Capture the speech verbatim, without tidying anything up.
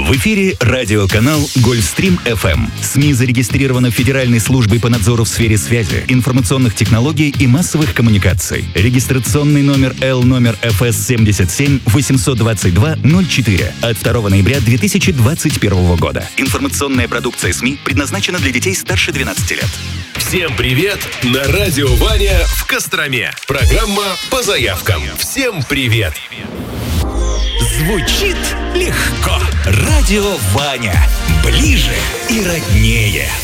В эфире радиоканал «Гольфстрим эф эм». СМИ зарегистрировано Федеральной службой по надзору в сфере связи, информационных технологий и массовых коммуникаций. Регистрационный номер Л номер эф эс семьдесят семь восемьсот двадцать два ноль четыре от второго ноября две тысячи двадцать первого года. Информационная продукция СМИ предназначена для детей старше двенадцати лет. Всем привет на радио Ваня в Костроме. Программа по заявкам. Всем привет. Звучит легко. Радио Ваня. Ближе и роднее.